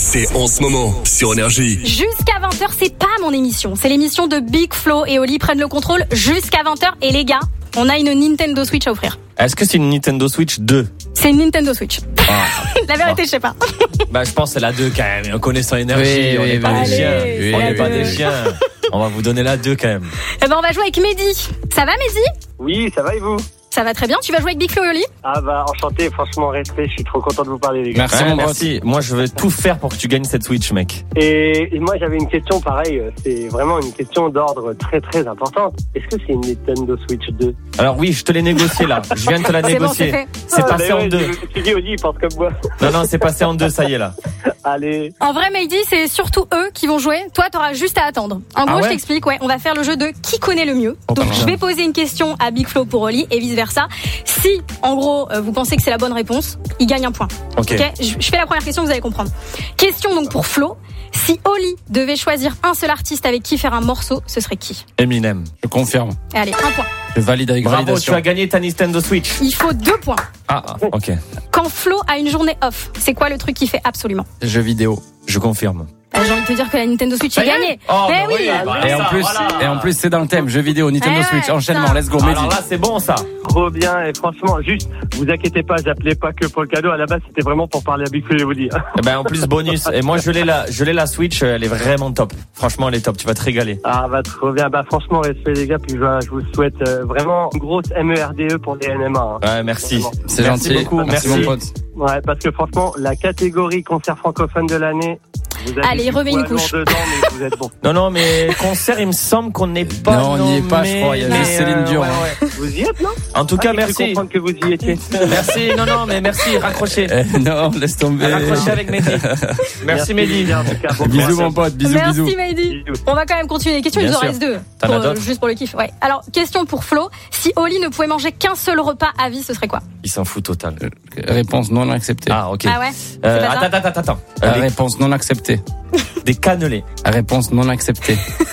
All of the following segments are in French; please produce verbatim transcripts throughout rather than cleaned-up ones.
c'est en ce moment sur Énergie. Jusqu'à vingt heures, c'est pas mon émission. C'est l'émission de Big Flo et Oli prennent le contrôle jusqu'à vingt heures. Et les gars, on a une Nintendo Switch à offrir. Est-ce que c'est une Nintendo Switch deux? C'est une Nintendo Switch. Ah. La vérité, je sais pas. Bah, je pense que c'est la deux quand même. En connaissant Énergie, oui, on n'est oui, pas oui. des chiens. Allez, on n'est allez. pas des chiens. On va vous donner la deux quand même. Eh ben, on va jouer avec Mehdi. Ça va, Mehdi? Oui, ça va et vous? Ça va très bien. Tu vas jouer avec Big Flo et Oli? Ah bah enchanté, franchement respect, je suis trop content de vous parler les gars. Merci, Ouais, mon merci. Moi, je vais tout faire pour que tu gagnes cette Switch, mec. Et, et moi j'avais une question pareil, c'est vraiment une question d'ordre très très importante. Est-ce que c'est une Nintendo Switch deux? Alors oui, je te l'ai négocié là. Je viens de te la C'est bon, négocier. c'est fait. C'est Ah, passé mais en ouais, deux. Je me suis dit Oli, il pense comme moi. Non, non, c'est passé en deux, ça y est là. Allez. En vrai, Mehdi, c'est surtout eux qui vont jouer. Toi, t'auras juste à attendre. En gros, Ah ouais je t'explique. Ouais, on va faire le jeu de qui connaît le mieux. Oh, Donc, pardon. je vais poser une question à Big Flo pour Oli et vice versa. Si, en gros, euh, vous pensez que c'est la bonne réponse, il gagne un point. Ok. Ok, je, je fais la première question, vous allez comprendre. Question donc pour Flo. Si Oli devait choisir un seul artiste avec qui faire un morceau, ce serait qui? Eminem. Je confirme. Allez, un point. Je valide avec Bravo, tu validation. as gagné ta Nintendo Switch. Il faut deux points. Ah, ah, ok. Quand Flo a une journée off, c'est quoi le truc qu'il fait absolument? Jeux vidéo. Je confirme. Bah, j'ai envie de te dire que la Nintendo Switch est gagnée. Oh, Eh bah oui. oui, bah, Et en ça, plus, voilà. et en plus, c'est dans le thème jeux vidéo, Nintendo Eh Switch, ouais, enchaînement, ça. let's go, Mehdi. Alors là, c'est bon ça. Trop bien et franchement juste, vous inquiétez pas, j'appelais pas que pour le cadeau, à la base c'était vraiment pour parler à Big Flo et Oli. Eh ben, en plus, bonus. Et moi, je l'ai la, je l'ai la Switch, elle est vraiment top. Franchement, elle est top. Tu vas te régaler. Ah bah trop bien, bah franchement respect les gars, puis je, je vous souhaite euh, vraiment une grosse M E R D E pour les N M A. Hein. Ouais, merci. Vraiment. C'est Merci gentil. beaucoup, Merci, merci. mon pote. Ouais, parce que franchement, la catégorie concert francophone de l'année, vous avez Allez, du remets une poids lourd couche. dedans, mais vous êtes bon. Non, non, mais concert, il me semble qu'on n'est pas. Non, on n'y est pas, je nommé, crois. Il y avait mais, Céline Dion. ouais, ouais. Vous y êtes, non? En tout Ah, cas, j'ai cru merci. comprendre que vous y étiez. Merci. Non, non, mais merci. Raccrochez. Eh, non, laisse tomber. Raccrochez avec Mehdi. Merci, Mehdi. les gars, en tout cas. Bon, Bisous, merci. mon pote. Bisous, Merci bisous. Mehdi. Bisous. On va quand même continuer les questions, il Bien nous en sûr. reste deux. T'en Pour, as euh, d'autres juste pour le kiff. Ouais. Alors, question pour Flo. Si Oli ne pouvait manger qu'un seul repas à vie, ce serait quoi? Il s'en fout total. Réponse non acceptée. Ah, ok. Ah ouais? Euh, C'est pas ça attends, attends, attends, attends. Euh, Euh, des, Réponse non acceptée. des cannelés. Réponse non acceptée.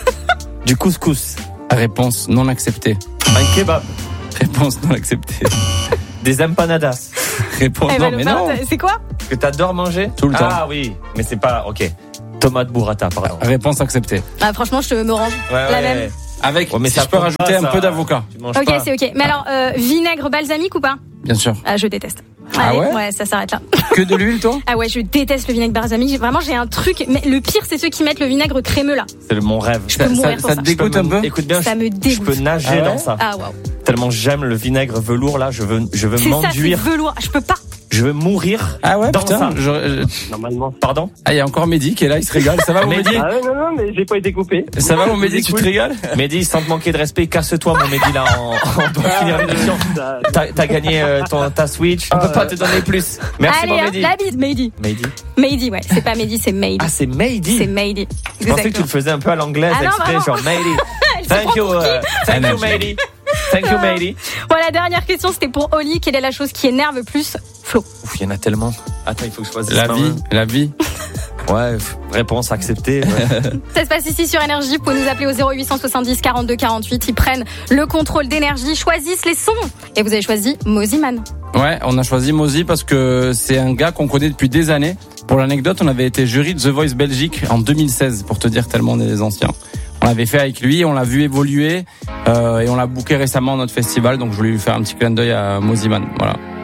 Du couscous. Réponse non acceptée. Un kebab. Réponse non acceptée. Des empanadas. Réponse Eh non, ben, mais le non. pain, c'est quoi? Que t'adores manger? Tout le temps. Ah oui. Mais c'est pas, ok. Tomate burrata, pardon. Réponse acceptée. Ah, franchement, je te me range. Ouais, La ouais. même. Avec, Ouais, mais si ça je peux compte rajouter pas, un ça. peu d'avocat. Tu manges Ok, pas. c'est ok. Mais alors, euh, vinaigre balsamique ou pas? Bien sûr. Ah, je déteste. Ah Allez, ouais Ouais, ça s'arrête là. Que de l'huile, toi? Ah ouais, je déteste le vinaigre balsamique. J'ai- Vraiment, j'ai un truc. Mais le pire, c'est ceux qui mettent le vinaigre crémeux là. C'est le- mon rêve. Je peux Ça, mourir ça, pour ça ça. te dégoûte un peu? Écoute bien, Ça je, me je dégoûte. peux nager Ah ouais dans ça. Ah waouh. Tellement j'aime le vinaigre velours là, je veux, je veux C'est ça, c'est m'enduire. velours. Je peux pas. Je veux mourir. Ah ouais, dans putain. ça. j'aurais- je- Normalement. Pardon? Ah, il y a encore Mehdi qui est là, il se régale. Ça va, mon Mehdi. Mehdi? Ah ouais, non, non, mais j'ai pas été coupé. Ça va, mon Mehdi, tu te régales? Mehdi, sans te manquer de respect, casse-toi mon Mehdi là, on, on doit finir l'émission. Ça- T'as, t'as gagné euh, ton, ta Switch, on peut pas te donner plus. Merci Allez, mon hein, Mehdi. la bise, Mehdi. Mehdi. Mehdi, ouais. C'est pas Mehdi, c'est Mehdi. Ah, c'est Mehdi. C'est Mehdi. Je pensais que tu Exactement. le faisais un peu à l'anglaise, Ah non, exprès, vraiment. genre Mehdi. Elle se Thank prend you, pour qui euh, thank you Mehdi. Thank you Mehdi. Bon, la dernière question, c'était pour Oli. Quelle est la chose qui énerve le plus Flo? Ouf, il y en a tellement. Attends, il faut que je choisisse La ma vie, main. la vie. Ouais, pff, réponse acceptée. Ouais. Ça se passe ici sur Énergie. Vous pouvez nous appeler au zéro huit cent soixante-dix quarante-deux quarante-huit. Ils prennent le contrôle d'Énergie, choisissent les sons. Et vous avez choisi Moziman. Ouais, on a choisi Mozi parce que c'est un gars qu'on connaît depuis des années. Pour l'anecdote, on avait été jury de The Voice Belgique en deux mille seize, pour te dire tellement on est des anciens. On l'avait fait avec lui, on l'a vu évoluer euh, et on l'a booké récemment à notre festival, donc je voulais lui faire un petit clin d'œil à Moziman. Voilà.